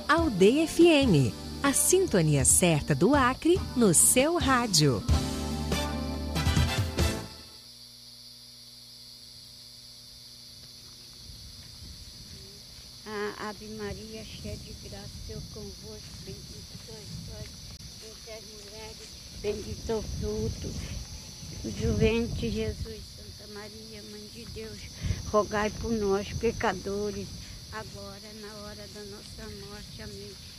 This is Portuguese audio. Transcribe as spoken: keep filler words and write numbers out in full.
Aldeia F M, a sintonia certa do Acre no seu rádio. A Ave Maria, cheia de graça, Senhor convosco, bendita sois vós entre as mulheres, bendito o fruto do ventre, Jesus. Santa Maria, Mãe de Deus, rogai por nós, pecadores, agora na hora da nossa morte. Amém.